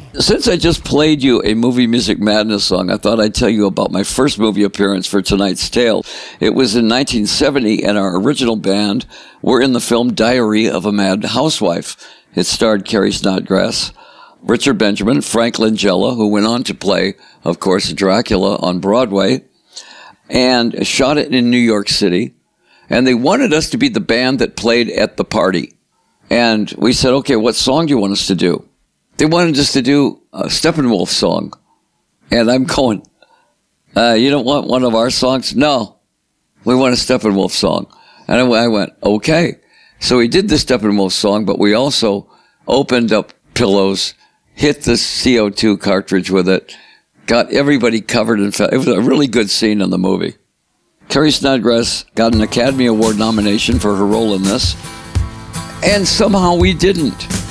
Since I just played you a movie Music Madness song, I thought I'd tell you about my first movie appearance for tonight's tale. It was in 1970, and our original band were in the film Diary of a Mad Housewife. It starred Carrie Snodgrass, Richard Benjamin, Frank Langella, who went on to play, of course, Dracula on Broadway, and shot it in New York City. And they wanted us to be the band that played at the party. And we said, okay, what song do you want us to do? They wanted us to do a Steppenwolf song. And I'm going, you don't want one of our songs? No, we want a Steppenwolf song. And I went, okay. So we did the Steppenwolf song, but we also opened up pillows, hit the CO2 cartridge with it, got everybody covered in fat. It was a really good scene in the movie. Carrie Snodgrass got an Academy Award nomination for her role in this, and somehow we didn't.